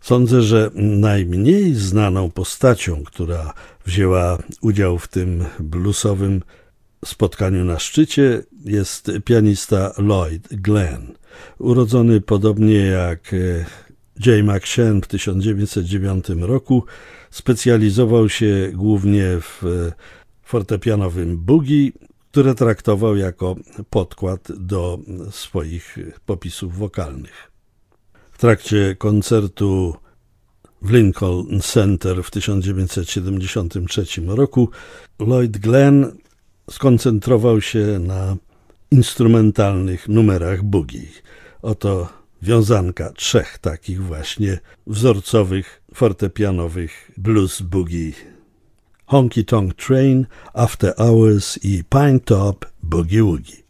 Sądzę, że najmniej znaną postacią, która wzięła udział w tym bluesowym spotkaniu na szczycie, jest pianista Lloyd Glenn. Urodzony podobnie jak Jay McShane w 1909 roku, specjalizował się głównie w fortepianowym boogie, które traktował jako podkład do swoich popisów wokalnych. W trakcie koncertu w Lincoln Center w 1973 roku Lloyd Glenn skoncentrował się na instrumentalnych numerach boogie. Oto wiązanka 3 takich właśnie wzorcowych fortepianowych blues boogie: Honky Tonk Train, After Hours i Pine Top Boogie Woogie.